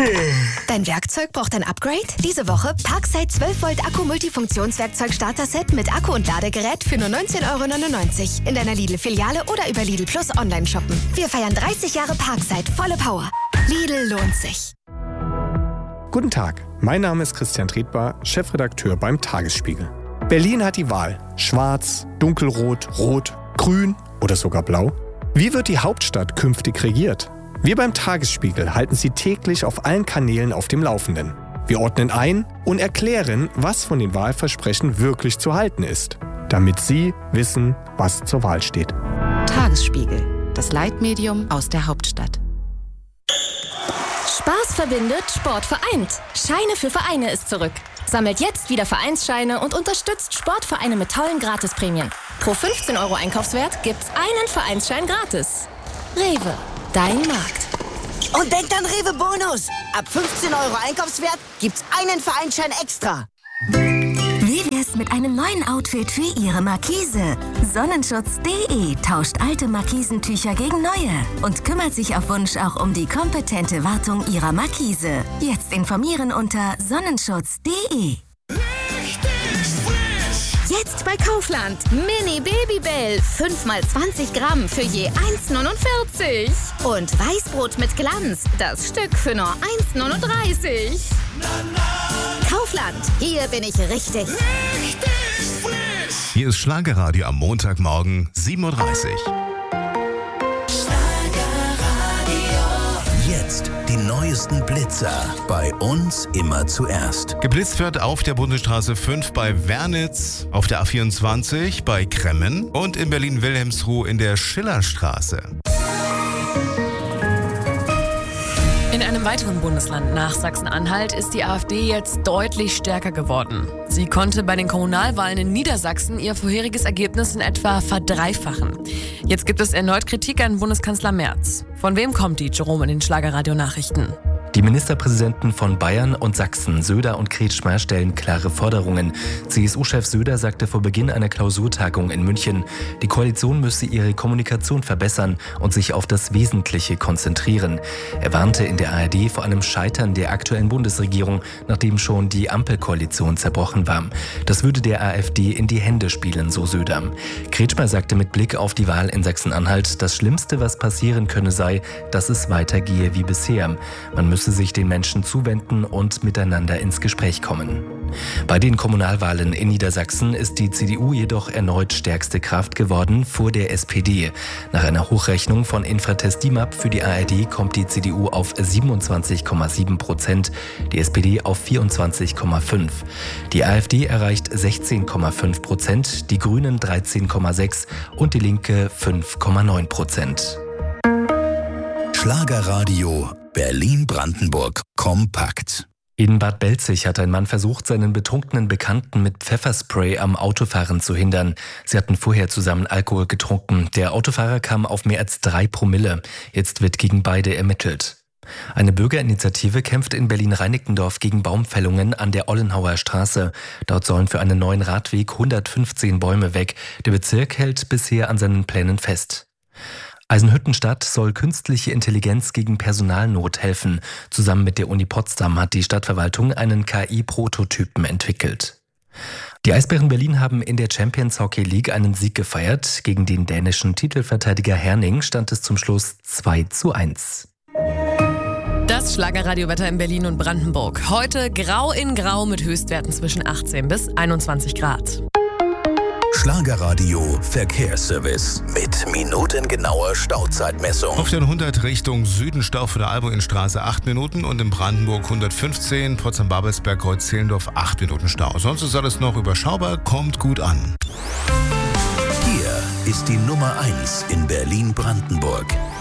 Dein Werkzeug braucht ein Upgrade? Diese Woche Parkside 12 Volt Akku Multifunktionswerkzeug Starter-Set mit Akku und Ladegerät für nur 19,99 € in deiner Lidl-Filiale oder über Lidl Plus online shoppen. Wir feiern 30 Jahre Parkside, volle Power. Lidl lohnt sich. Guten Tag, mein Name ist Christian Tretbar, Chefredakteur beim Tagesspiegel. Berlin hat die Wahl: Schwarz, Dunkelrot, Rot, Grün oder sogar Blau. Wie wird die Hauptstadt künftig regiert? Wir beim Tagesspiegel halten Sie täglich auf allen Kanälen auf dem Laufenden. Wir ordnen ein und erklären, was von den Wahlversprechen wirklich zu halten ist, damit Sie wissen, was zur Wahl steht. Tagesspiegel, das Leitmedium aus der Hauptstadt. Spaß verbindet, Sport vereint. Scheine für Vereine ist zurück. Sammelt jetzt wieder Vereinsscheine und unterstützt Sportvereine mit tollen Gratisprämien. Pro 15 € Einkaufswert gibt's einen Vereinsschein gratis. Rewe, dein Markt. Und denkt an Rewe Bonus. Ab 15 € Einkaufswert gibt's einen Vereinsschein extra. Wie wär's mit einem neuen Outfit für Ihre Markise? Sonnenschutz.de tauscht alte Markisentücher gegen neue und kümmert sich auf Wunsch auch um die kompetente Wartung Ihrer Markise. Jetzt informieren unter Sonnenschutz.de. Jetzt bei Kaufland. Mini Babybell. 5x20 Gramm für je 1,49 €. Und Weißbrot mit Glanz. Das Stück für nur 1,39 €. Kaufland. Hier bin ich richtig. Hier ist Schlagerradio am Montagmorgen 7:30 Uhr. Jetzt die neuesten Blitzer. Bei uns immer zuerst. Geblitzt wird auf der Bundesstraße 5 bei Wernitz, auf der A24 bei Kremmen und in Berlin-Wilhelmsruh in der Schillerstraße. In einem weiteren Bundesland nach Sachsen-Anhalt ist die AfD jetzt deutlich stärker geworden. Sie konnte bei den Kommunalwahlen in Niedersachsen ihr vorheriges Ergebnis in etwa verdreifachen. Jetzt gibt es erneut Kritik an Bundeskanzler Merz. Von wem kommt die, Jerome, in den Schlagerradio-Nachrichten? Die Ministerpräsidenten von Bayern und Sachsen, Söder und Kretschmer, stellen klare Forderungen. CSU-Chef Söder sagte vor Beginn einer Klausurtagung in München, die Koalition müsse ihre Kommunikation verbessern und sich auf das Wesentliche konzentrieren. Er warnte in der ARD vor einem Scheitern der aktuellen Bundesregierung, nachdem schon die Ampelkoalition zerbrochen war. Das würde der AfD in die Hände spielen, so Söder. Kretschmer sagte mit Blick auf die Wahl in Sachsen-Anhalt, das Schlimmste, was passieren könne, sei, dass es weitergehe wie bisher. Man müsse sich den Menschen zuwenden und miteinander ins Gespräch kommen. Bei den Kommunalwahlen in Niedersachsen ist die CDU jedoch erneut stärkste Kraft geworden vor der SPD. Nach einer Hochrechnung von Infratest DIMAP für die ARD kommt die CDU auf 27,7%, die SPD auf 24,5%. Die AfD erreicht 16,5%, die Grünen 13,6% und die Linke 5,9%. Schlagerradio Berlin-Brandenburg kompakt. In Bad Belzig hat ein Mann versucht, seinen betrunkenen Bekannten mit Pfefferspray am Autofahren zu hindern. Sie hatten vorher zusammen Alkohol getrunken. Der Autofahrer kam auf mehr als 3 Promille. Jetzt wird gegen beide ermittelt. Eine Bürgerinitiative kämpft in Berlin-Reinickendorf gegen Baumfällungen an der Ollenhauer Straße. Dort sollen für einen neuen Radweg 115 Bäume weg. Der Bezirk hält bisher an seinen Plänen fest. Eisenhüttenstadt soll künstliche Intelligenz gegen Personalnot helfen. Zusammen mit der Uni Potsdam hat die Stadtverwaltung einen KI-Prototypen entwickelt. Die Eisbären Berlin haben in der Champions Hockey League einen Sieg gefeiert. Gegen den dänischen Titelverteidiger Herning stand es zum Schluss 2:1. Das Schlagerradiowetter in Berlin und Brandenburg. Heute grau in grau mit Höchstwerten zwischen 18 bis 21 Grad. Schlagerradio Verkehrsservice mit minutengenauer Stauzeitmessung. Auf der 100 Richtung Süden Stau von der Alboinstraße 8 Minuten und in Brandenburg 115, Potsdam-Babelsberg, Kreuz-Zehlendorf 8 Minuten Stau. Sonst ist alles noch überschaubar, kommt gut an. Hier ist die Nummer 1 in Berlin-Brandenburg.